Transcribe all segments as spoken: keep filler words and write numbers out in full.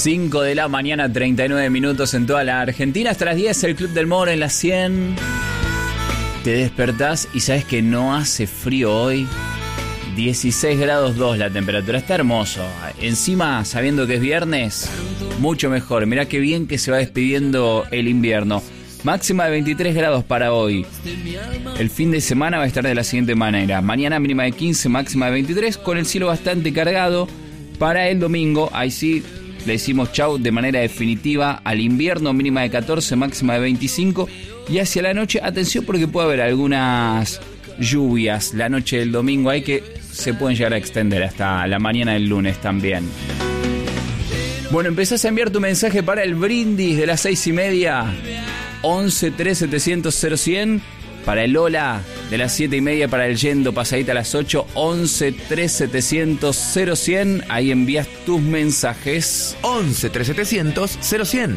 cinco de la mañana, treinta y nueve minutos en toda la Argentina. Hasta las diez, el Club del Moro en la cien. Te despertás y sabes que no hace frío hoy. dieciséis grados dos la temperatura, está hermoso. Encima, sabiendo que es viernes, mucho mejor. Mirá qué bien que se va despidiendo el invierno. Máxima de veintitrés grados para hoy. El fin de semana va a estar de la siguiente manera: mañana mínima de quince, máxima de veintitrés, con el cielo bastante cargado. Para el domingo, ahí sí le decimos chau de manera definitiva al invierno, mínima de catorce, máxima de veinticinco. Y hacia la noche, atención porque puede haber algunas lluvias la noche del domingo, hay que se pueden llegar a extender hasta la mañana del lunes también. Bueno, empezás a enviar tu mensaje para el brindis de las seis y media, once tres setecientos cero cien. Para el hola de las siete y media, para el yendo pasadita a las ocho, once tres setecientos cero cien. Ahí envías tus mensajes. once tres setecientos cero cien.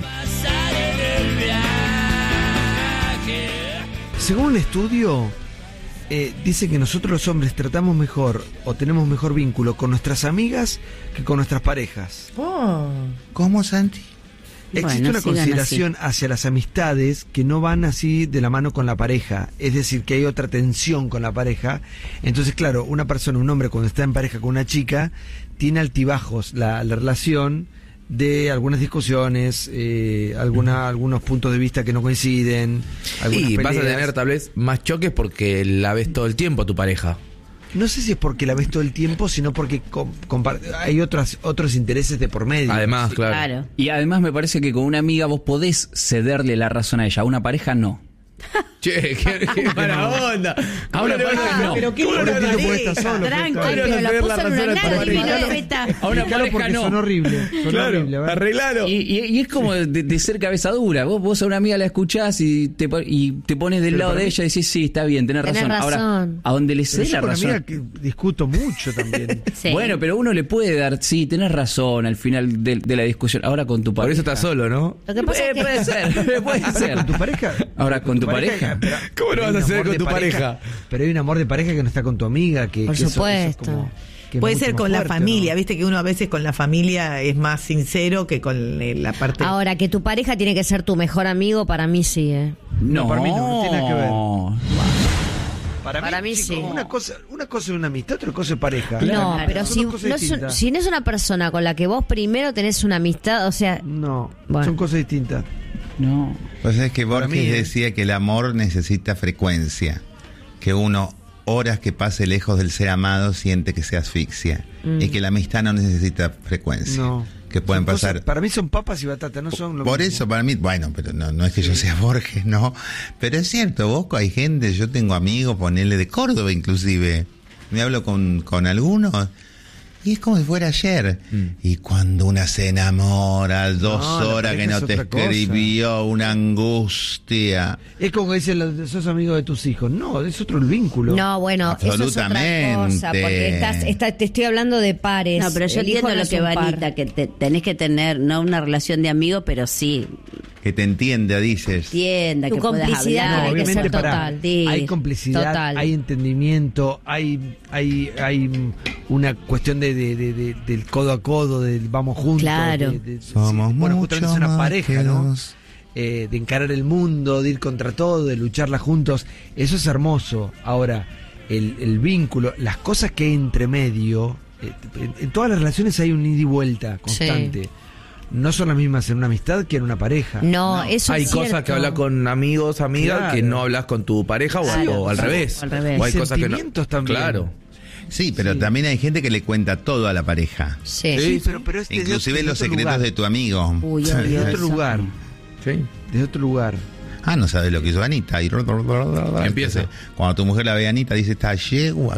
Según un estudio, eh, dice que nosotros los hombres tratamos mejor o tenemos mejor vínculo con nuestras amigas que con nuestras parejas. Oh. ¿Cómo, Santi? Existe Bueno, una consideración así hacia las amistades que no van así de la mano con la pareja, es decir, que hay otra tensión con la pareja. Entonces, claro, una persona, un hombre, cuando está en pareja con una chica, tiene altibajos la, la relación de algunas discusiones, eh, alguna, algunos puntos de vista que no coinciden. Y vas a peleas. tener tal vez más choques porque la ves todo el tiempo a tu pareja. No sé si es porque la ves todo el tiempo, sino porque com- compar- hay otros, otros intereses de por medio. Además, Sí. claro. Claro. Y además me parece que con una amiga vos podés cederle la razón a ella, a una pareja no. Che, qué, qué mala onda. A una pareja no. Pero qué ¿Cómo le lindo digo, puede pareja. estar solo, Tranqui, puede estar- pero la Ver la puso en razón una al gran pareja. divina feta. A una Explicalo pareja porque no. son horribles. Son Claro, horribles, a ver. arreglalo. Y, y, y es como de, de ser cabeza dura. Vos, vos a una amiga la escuchás y te, pon- y te pones del Pero lado para de mí- ella y decís, sí, está bien, tenés Tenés razón. razón. Ahora, a donde le Pero cedés yo la con razón. amiga que discuto mucho también. Sí. Bueno, pero uno le puede dar, sí, tenés razón al final de, de la discusión. Ahora con tu Por pareja. eso estás solo, ¿no? Lo que pasa Eh, es que puede ser, puede ser. ¿Con tu pareja? Ahora, ¿con tu pareja? pero- ¿Cómo lo pero hay vas a un hacer amor con de tu pareja? Pero hay un amor de pareja que no está con tu amiga. Que, Por que eso- eso es supuesto. como- que es Puede mucho ser más con la fuerte, familia, ¿no? viste que uno a veces con la familia es más sincero que con eh, la parte... ahora que tu pareja tiene que ser tu mejor amigo, para mí sí, ¿eh? No, para mí no, no tiene nada que ver. Para mí chicos, sí. Una cosa, una cosa es una amistad, otra cosa es pareja. No, pero Son si dos cosas no, es, distintas. si no es una persona con la que vos primero tenés una amistad, o sea, No, Bueno. son cosas distintas. No. Pues es que Para Borges mí, ¿eh? decía que el amor necesita frecuencia, que uno horas que pase lejos del ser amado siente que se asfixia, Mm. y que la amistad no necesita frecuencia, No. que pueden Son cosas- pasar. para mí son papas y batatas, no son lo Por mismo. eso para mí, bueno, pero no, no es que yo sea Borges, no, pero es cierto, vos hay gente, yo tengo amigos, ponele de Córdoba inclusive, me hablo con, con algunos y es como si fuera ayer. Mm. Y cuando una se enamora, dos No, la horas que pareja no es te otra cosa. escribió, una angustia. Es como que dicen, los- sos amigo de tus hijos. No, es otro el vínculo. no, bueno, eso es otra Absolutamente. cosa, porque estás, está- te estoy hablando de pares. No, pero yo El hijo entiendo no lo es que un va par. Anita, que te- tenés que tener, no una relación de amigo, pero sí, Que te entienda, dices. tienda, Tu que puedas complicidad hablar. No, tiene que obviamente, ser pará. total. Sí, Hay complicidad, total. hay entendimiento, hay hay hay una cuestión de, de- de- de- del codo a codo, del vamos juntos. Claro. de- de- Somos bueno, mucho justamente es una más pareja, que ¿no? dos. Eh, de encarar el mundo, de ir contra todo, de lucharla juntos. Eso es hermoso. Ahora, el, el vínculo, las cosas que hay entre medio, eh, en, en todas las relaciones hay un ida y vuelta constante. No son las mismas en una amistad que en una pareja. No, eso Hay es cosas cierto. que hablas con amigos, amigas, Claro. que no hablas con tu pareja o, Claro, o al claro, revés. al revés. O hay Y cosas que no. sentimientos también. Claro. Sí, pero Sí. también hay gente que le cuenta todo a la pareja. Sí. Sí, pero, pero es desde Inclusive otro- los desde otro secretos lugar. de tu amigo. Uy, Desde obvio, otro eso. lugar. Sí. Desde otro lugar. Ah, no sabes lo que hizo Anita. Y Empieza. Entonces, cuando tu mujer la ve a Anita, dice, está yegua.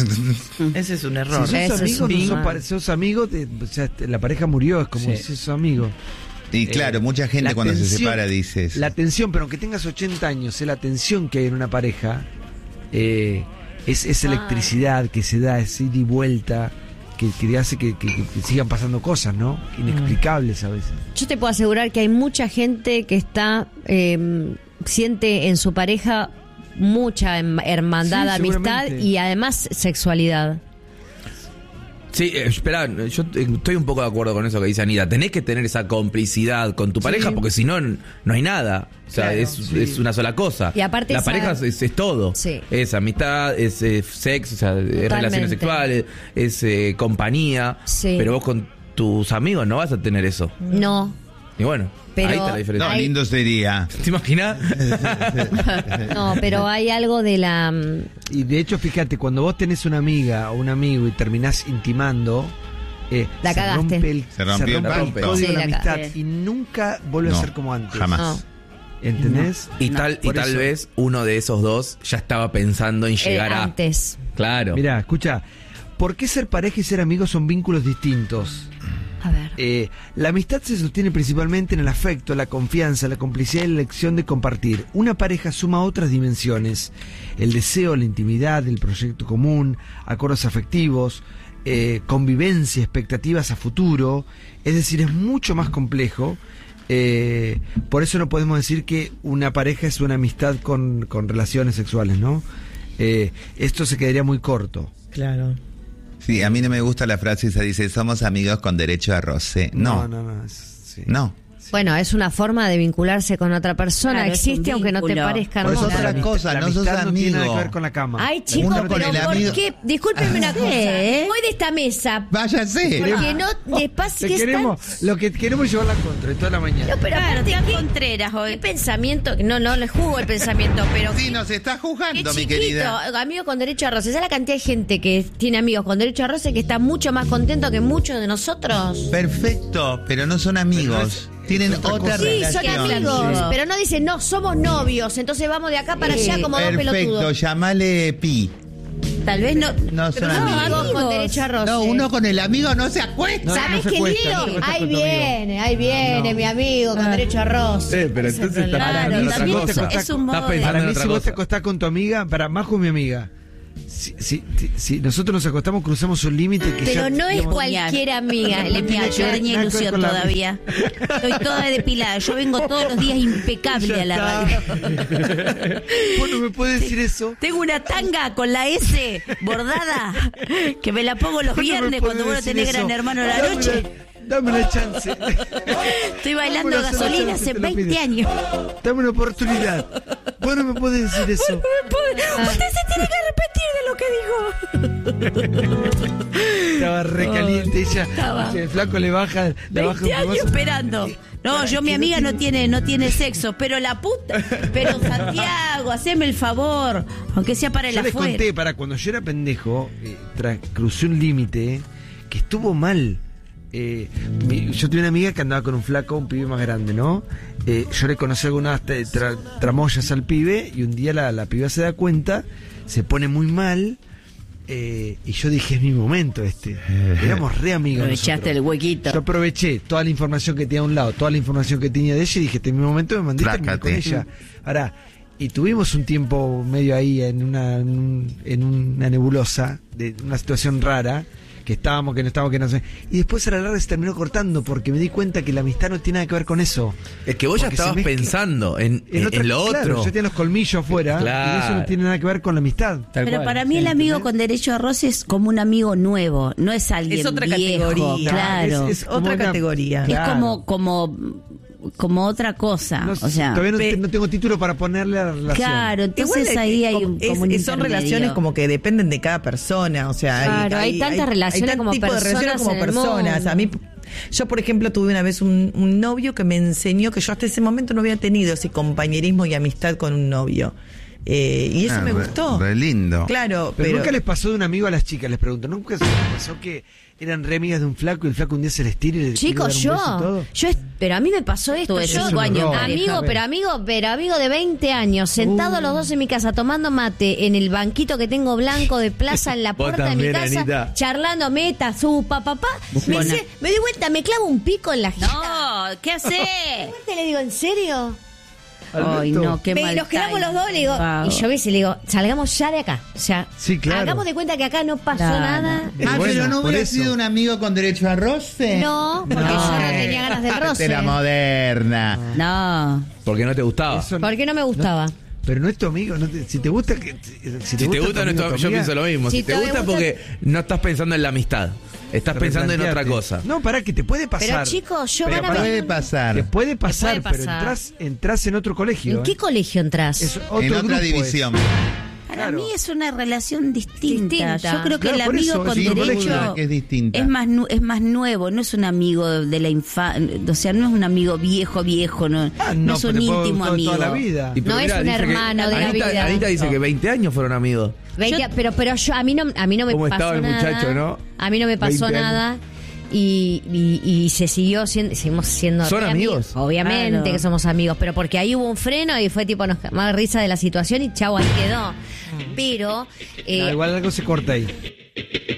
Ese es un error. Si sos Eso es amigos, no un sos, mal. pare- sos amigos, de- o sea, la pareja murió, es como Sí. si sos amigo. Y claro, Eh, mucha gente la cuando se tensión- separa dice eso. La tensión, pero aunque tengas ochenta años, eh, la tensión que hay en una pareja eh, es, es electricidad que se da, es ida y vuelta, que, que hace que, que- que sigan pasando cosas, ¿no? Inexplicables a veces. Yo te puedo asegurar que hay mucha gente que está eh, siente en su pareja mucha em- hermandad, Sí, amistad seguramente. y además sexualidad. Sí, eh, espera, yo estoy un poco de acuerdo con eso que dice Anita. Tenés que tener esa complicidad con tu Sí. pareja porque si no, no hay nada. O sea, Claro, es, sí. es una sola cosa. Y aparte la esa- pareja es, es todo. Sí. Es amistad, es eh, sexo, o sea, es Totalmente. relaciones sexuales, es eh, compañía. Sí. Pero vos con tus amigos no vas a tener eso. No. Y bueno, Pero- ahí está la diferencia. No, Ay. lindo sería. ¿Te imaginas? No, pero hay algo de la... mm, Y de hecho, fíjate, cuando vos tenés una amiga o un amigo y terminás intimando, eh, La se cagaste. rompe el, Se rompió rompe el el pacto. código Sí, de la la amistad cagaste. y nunca vuelve No, a ser como antes. jamás. No. ¿Entendés? Y No. tal, y Por tal eso- vez uno de esos dos ya estaba pensando en eh, llegar a. antes. Claro. Mirá, escucha, ¿por qué ser pareja y ser amigos son vínculos distintos? A ver. Eh, la amistad se sostiene principalmente en el afecto, la confianza, la complicidad y la elección de compartir. Una pareja suma otras dimensiones: el deseo, la intimidad, el proyecto común, acuerdos afectivos, eh, convivencia, expectativas a futuro. Es decir, es mucho más complejo. Eh, por eso no podemos decir que una pareja es una amistad con, con relaciones sexuales, ¿no? Eh, esto se quedaría muy corto. Claro. Sí, a mí no me gusta la frase esa, dice, somos amigos con derecho a roce. No, no, no. es- sí. no. Bueno, es una forma de vincularse con otra persona. Claro, es Existe un aunque no te vínculo. parezca Pues hermosa. otra La cosa, amistad- no la sos amistad no tiene nada amigo. que ver con la cama. Ay, chicos, Uno con pero el ¿por amigo- qué? Discúlpenme una cosa. ¿Eh? Voy de esta mesa. Váyase. Porque no les pasa Te que están... queremos, lo que queremos es llevar la contra de toda la mañana. No, pero Claro, aparte, tan ¿qué, contreras qué hoy. pensamiento? No, no le juzgo el pensamiento, pero... Sí, qué- nos está Qué juzgando, mi chiquito, querida. amigo con derecho a roce. ¿Sabes la cantidad de gente que tiene amigos con derecho a roce que está mucho más contento que muchos de nosotros? Perfecto, pero no son amigos. Tienen otra otra cosa. Sí, son relación. amigos, Sí. pero no dicen, no, somos novios, entonces vamos de acá para allá como dos Perfecto, pelotudos. llamale Pi. Tal vez no. No Pero son no, amigos. amigos con derecho a roce. No, uno con el amigo no se acuesta. No, ¿Sabes no se qué cuesta, lindo? no se cuesta Ahí con tu amigo. viene, ahí viene No. mi amigo con derecho a roce. Eh, pero entonces está Claro, pensando en otra también cosa. es, es un modo Estás de- pensando Para en mí, otra si vos te cosa. acostás con tu amiga, para Majo es mi amiga. Si, si, si- si nosotros nos acostamos, cruzamos un límite que Pero ya, no es digamos, cualquier amiga. Le tiene mía, que yo ver tenía nada que ver ilusión con la- todavía. Estoy toda depilada. Yo vengo todos los días impecable ya a la está. radio. Vos no me podés decir eso. Tengo una tanga con la S bordada que me la pongo los Vos no me viernes podés cuando vos no decir tenés eso. Gran Hermano a la Dame noche. la- Dame una chance. Estoy bailando Dame una sola gasolina chance, hace te lo veinte pido. años. Dame una oportunidad. Vos no me podés decir eso. Usted se tiene que arrepentir de lo que dijo. Estaba recaliente ella. Estaba. El flaco le baja, le baja veinte un años poco. esperando. No, yo, mi amiga no tiene, no tiene sexo, pero la puta. Pero Santiago, haceme el favor. Aunque sea para el Yo les afuera. conté, para cuando yo era pendejo, eh, tra- crucé un límite que estuvo mal. Eh, mi- yo tuve una amiga que andaba con un flaco, un pibe más grande, ¿no? Eh, yo le conocí algunas tra- tra- tramoyas al pibe y un día la, la piba se da cuenta, se pone muy mal eh, y yo dije, es mi momento este. Éramos re amigos. Aprovechaste nosotros. el huequito. Yo aproveché toda la información que tenía a un lado, toda la información que tenía de ella y dije, este es mi momento, me mandé a terminar con Trácate. ella. Ahora, y tuvimos un tiempo medio ahí en una, en, un- en una nebulosa, de una situación rara, que estábamos, que no estábamos, que no sé. Y después a la larga se terminó cortando porque me di cuenta que la amistad no tiene nada que ver con eso. Es que vos ya Porque se estabas mezcla- pensando en, en, otra- en lo claro, otro. yo tenía los colmillos afuera Claro. y eso no tiene nada que ver con la amistad. Tal Pero cual. para mí el amigo con derecho a roce es como un amigo nuevo, no es alguien Es otra viejo, categoría. claro. Es- Es, como otra una- categoría. Claro. como como como otra cosa, No, o sea, todavía no, pe- te- no tengo título para ponerle a la relación. claro, entonces Igual, ahí eh, hay como- un, es- como un es- son intermedio. relaciones como que dependen de cada persona, o sea, Claro, hay tantas relaciones tal como tipo de personas relaciones como en el personas. mundo. A mí, yo por ejemplo tuve una vez un, un novio que me enseñó que yo hasta ese momento no había tenido ese compañerismo y amistad con un novio. Eh, y eso Ah, me re- gustó. re lindo. Claro, Pero, pero, nunca les pasó de un amigo a las chicas, les pregunto, ¿nunca se les pasó que eran re amigas de un flaco y el flaco un día se les tira y les quiere dar Chicos, un yo, beso y todo? yo, es- pero a mí me pasó esto. Tuve Yo, cinco años, horror. amigo, Déjame. pero amigo, pero amigo de veinte años, sentados Uh. los dos en mi casa tomando mate en el banquito que tengo blanco de plaza en la Vos puerta de mi también, casa, Anita. charlando meta, su papá, me, Buscona. dice- me doy vuelta, me clavo un pico en la jeta. No, ¿qué hace? Y le digo, ¿en serio? Ay, no, qué Me- mal. nos quedamos los dos, le digo, Wow. y yo ves y le digo, salgamos ya de acá. O sea, Sí, claro. hagamos de cuenta que acá no pasó Claro. nada. Eh, Ah, bueno, pero no por hubiera eso. sido un amigo con derecho a roce. No, porque yo no tenía ganas del roce. Era moderna. No. Porque no te gustaba. Eso- ¿Por qué no me gustaba? Pero no es tu amigo, no te- si te gusta, que, si te Si te gusta, tu no amigo, está- tu yo amiga, pienso lo mismo. Si Si te te gusta, gusta- porque no estás pensando en la amistad. Estás pensando en otra replantearte. cosa. No, pará, que te puede pasar. Pero chicos, yo Pero van a puede ver. pasar. Te puede pasar, puede pero pasar. entras, entras en otro colegio. ¿En qué ¿eh? colegio entras? Es otro En otra grupo, división. es. Para Claro. mí es una relación distinta. Distinta. Yo creo que Claro, el por amigo eso, con sin duda derecho que es distinta. es más nu- es más nuevo, no es un amigo de la infancia, o sea, no es un amigo viejo viejo, no, Ah, no no, es un pero te puedo íntimo gustar amigo. toda la vida. Y pero No es un dice que- hermano de la Anita, vida. Anita dice No. que veinte años fueron amigos. veinte, Yo- pero pero yo a mí no a mí no me ¿Cómo pasó estaba el nada. muchacho, no? A mí no me pasó veinte años. nada. Y, y, y se siguió siendo, seguimos siendo ¿Son re amigos? Obviamente Claro. que somos amigos, pero porque ahí hubo un freno y fue tipo nos más risa de la situación y chau, ahí quedó. Pero eh, No, igual algo se corta ahí.